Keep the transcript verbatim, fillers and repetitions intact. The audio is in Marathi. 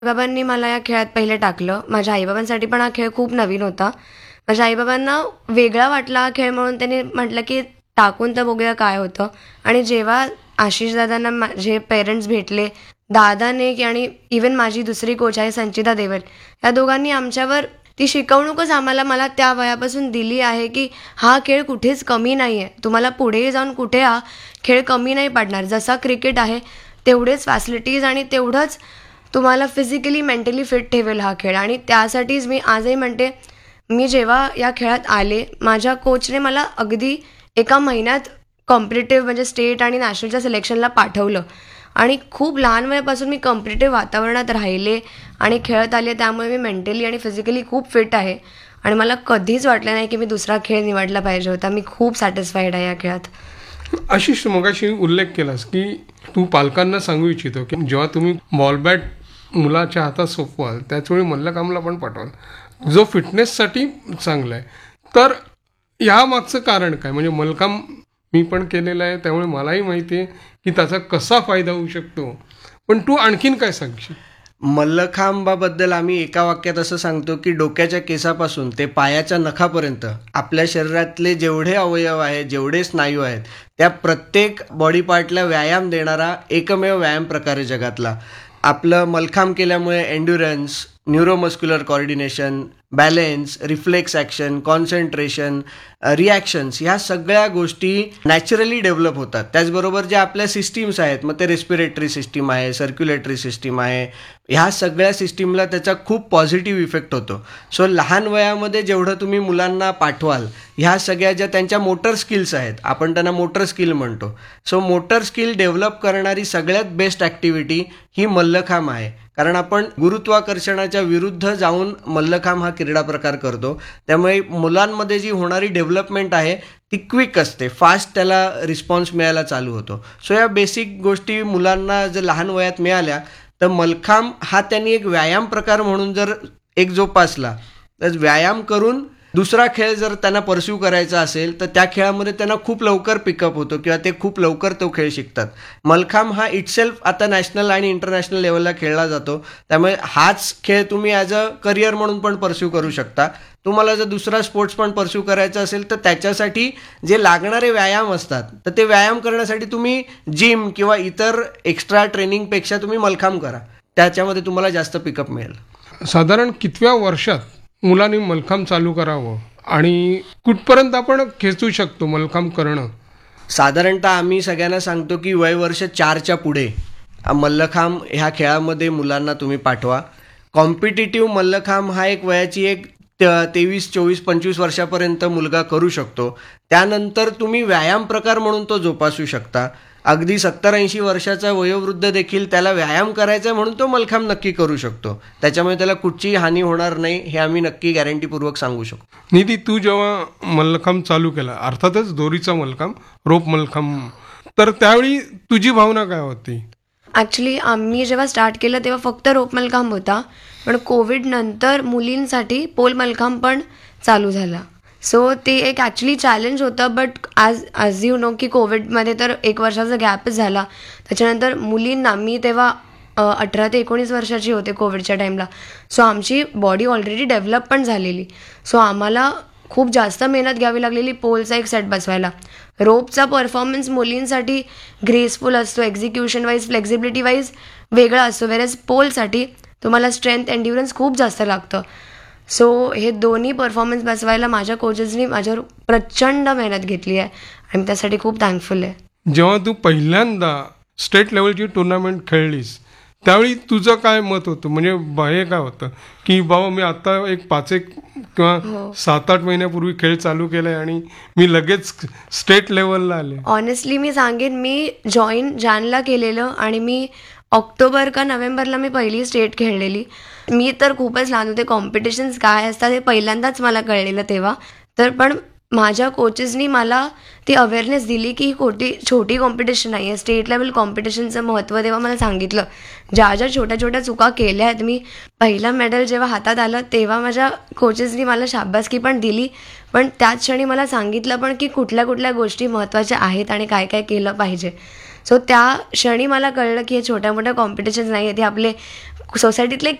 बाबांनी मला या खेळात पहिले टाकलं. माझ्या आईबाबांसाठी पण हा खेळ खूप नवीन होता. माझ्या आईबाबांना वेगळा वाटला हा खेळ म्हणून त्यांनी म्हटलं की टाकून तर बघूया काय होतं. आणि जेव्हा आशिष दादांना माझे पेरेंट्स भेटले, दादाने आणि इवन माझी दुसरी कोच आहे संचिता देवर, या दोघांनी आमच्यावर ती शिकवणूकच आम्हाला मला त्या वयापासून दिली आहे की हा खेळ कुठेच कमी नाही आहे. तुम्हाला पुढे जाऊन कुठे हा खेळ कमी नाही पडणार. जसा क्रिकेट आहे तेवढेच फॅसिलिटीज आणि तेवढंच तुम्हाला फिजिकली मेंटली फिट ठेवेल हा खेळ. आणि त्यासाठीच मी आजही म्हणते, मी जेव्हा या खेळात आले, माझ्या कोचने मला अगदी एका महिन्यात कॉम्पिटिटिव्ह म्हणजे स्टेट आणि नॅशनलच्या सिलेक्शनला पाठवलं. आणि खूप लहान वयापासून मी कॉम्पिटिटिव्ह वातावरणात राहिले आणि खेळत आले. त्यामुळे मी मेंटली आणि फिजिकली खूप फिट आहे. आणि मला कधीच वाटलं नाही की मी दुसरा खेळ निवडला पाहिजे होता. मी खूप सॅटिस्फाईड आहे या खेळात. आशिष, मगाशी उल्लेख केलास की तू पालकांना सांगू इच्छितो की जेव्हा तुम्ही बॉल बॅट मुलाच्या हातात सोपवाल त्याचवेळी मल्लखांबला पण पाठवाल, जो फिटनेससाठी चांगला आहे. तर ह्या मागचं कारण काय? म्हणजे मल्लखांब मी पण केलेलं आहे, त्यामुळे मलाही माहिती आहे की त्याचा कसा फायदा होऊ शकतो. पण तू आणखीन काय सांगशील? मल्लखांबाबद्दल आम्ही एका वाक्यात असं सांगतो की डोक्याच्या केसापासून ते पायाच्या नखापर्यंत आपल्या शरीरातले जेवढे अवयव आहेत, जेवढे स्नायू आहेत, त्या प्रत्येक बॉडी पार्टला व्यायाम देणारा एकमेव व्यायाम प्रकार आहे जगातला. आपलं मल्लखांब केल्यामुळे endurance, neuromuscular coordination, balance, reflex action, concentration, reactions, ह्या सगळ्या गोष्टी नॅचरली डेव्हलप होतात. त्याचबरोबर ज्या आपल्या सिस्टीम्स आहेत, मग ते रेस्पिरेटरी सिस्टीम आहे, सर्क्युलेटरी सिस्टीम आहे, ह्या सगळ्या सिस्टीमला त्याचा खूप पॉझिटिव्ह इफेक्ट होतो. सो लहान वयामध्ये जेवढं तुम्ही मुलांना पाठवाल, ह्या सगळ्या ज्या त्यांच्या मोटर स्किल्स आहेत, आपण त्यांना मोटर स्किल म्हणतो, सो मोटर स्किल डेव्हलप करणारी सगळ्यात बेस्ट ॲक्टिव्हिटी ही मल्लखांब आहे. कारण आपण गुरुत्वाकर्षणाच्या विरुद्ध जाऊन मल्लखांब हा क्रीडा प्रकार करतो. त्यामुळे मुलांमध्ये जी होणारी डेव्हलपमेंट आहे ती क्विक असते, फास्ट त्याला रिस्पॉन्स मिळायला चालू होतो. सो या बेसिक गोष्टी मुलांना जर लहान वयात मिळाल्या तर मल्लखांब हा त्यांनी एक व्यायाम प्रकार म्हणून जर एक जोपासला, तर व्यायाम करून दुसरा खेळ जर त्यांना परस्यू करायचा असेल तर त्या खेळामध्ये त्यांना खूप लवकर पिकअप होतो किंवा ते खूप लवकर तो खेळ शिकतात. मल्लखांब हा इटसेल्फ आता नॅशनल आणि इंटरनॅशनल लेवलला खेळला जातो. त्यामुळे हाच खेळ तुम्ही ॲज अ करिअर म्हणून पण परस्यू करू शकता. तुम्हाला जर दुसरा स्पोर्ट्स पण परस्यू करायचा असेल तर त्याच्यासाठी जे लागणारे व्यायाम असतात, तर ते व्यायाम करण्यासाठी तुम्ही जिम किंवा इतर एक्स्ट्रा ट्रेनिंगपेक्षा तुम्ही मल्लखांब करा, त्याच्यामध्ये तुम्हाला जास्त पिकअप मिळेल. साधारण कितव्या वर्षात मुलांनी मल्लखांब चालू करावं आणि कुठपर्यंत आपण खेचू शकतो मल्लखांब करणं? साधारणतः आम्ही सगळ्यांना सांगतो की वय वर्ष चारच्या पुढे मल्लखांब ह्या खेळामध्ये मुलांना तुम्ही पाठवा. कॉम्पिटिटिव्ह मल्लखांब हा एक वयाची एक तेवीस चोवीस पंचवीस वर्षापर्यंत मुलगा करू शकतो. त्यानंतर तुम्ही व्यायाम प्रकार म्हणून तो जोपासू शकता. अगदी सत्तर ऐंशी वर्षाचा वयोवृद्ध देखील त्याला व्यायाम करायचा म्हणून तो मल्लखांब नक्की करू शकतो. त्याच्यामुळे त्याला कुठचीही हानी होणार नाही हे आम्ही नक्की गॅरंटीपूर्वक सांगू शकतो. निधी, तू जेव्हा मल्लखांब चालू केला, अर्थातच दोरीचा मल्लखांब, रोप मल्लखांब, तर त्यावेळी तुझी भावना काय होती? ॲक्च्युली आम्ही जेव्हा स्टार्ट केलं तेव्हा फक्त रोप मल्लखांब होता, पण कोविड नंतर मुलींसाठी पोल मल्लखांब पण चालू झाला. सो ते एक ॲक्च्युली चॅलेंज होतं. But as as you know की कोविडमध्ये तर एक वर्षाचा गॅपच झाला. त्याच्यानंतर मुलींना, मी तेव्हा अठरा ते एकोणीस वर्षाची होते कोविडच्या टाईमला, सो आमची बॉडी ऑलरेडी डेव्हलप पण झालेली. सो आम्हाला खूप जास्त मेहनत घ्यावी लागलेली पोलचा एक सेट बसवायला. रोपचा परफॉर्मन्स मुलींसाठी ग्रेसफुल असतो, एक्झिक्युशन वाईज, फ्लेक्झिबिलिटी वाईज वेगळा असतो, वेरेज पोलसाठी तुम्हाला स्ट्रेंथ, एन्ड्युरन्स खूप जास्त लागतं. सो हे दोन्ही परफॉर्मन्स बसवायला माझ्या कोचेसनी माझ्यावर प्रचंड मेहनत घेतली आहे आणि त्यासाठी खूप थँकफुल आहे. जेव्हा तू पहिल्यांदा स्टेट लेवलची टुर्नामेंट खेळलीस त्यावेळी तुझं काय मत होतं? म्हणजे हे काय होतं की बाबा मी आता एक पाच एक किंवा सात आठ महिन्यापूर्वी खेळ चालू केलाय आणि मी लगेच स्टेट लेवलला आले? ऑनेस्टली मी सांगेन, मी जॉईन जानला केलेलं आणि मी ऑक्टोबर का नोव्हेंबरला मी पहिली स्टेट खेळलेली. मी तर खूपच लहान होते. कॉम्पिटिशन्स काय असतात हे पहिल्यांदाच मला कळलेलं तेव्हा. तर पण माझ्या कोचेसनी मला ती अवेअरनेस दिली की ही खोटी छोटी कॉम्पिटिशन नाही आहे, स्टेट लेवल कॉम्पिटिशनचं महत्त्व तेव्हा मला सांगितलं. ज्या ज्या छोट्या छोट्या चुका केल्या आहेत मी, पहिला मेडल जेव्हा हातात आलं तेव्हा माझ्या कोचेसनी मला शाबासकी पण दिली, पण त्याच क्षणी मला सांगितलं पण की कुठल्या कुठल्या गोष्टी महत्त्वाच्या आहेत आणि काय काय केलं पाहिजे. सो त्या क्षणी मला कळलं की हे छोट्या मोठ्या कॉम्पिटिशन्स नाही आहेत, हे आपले सोसायटीतले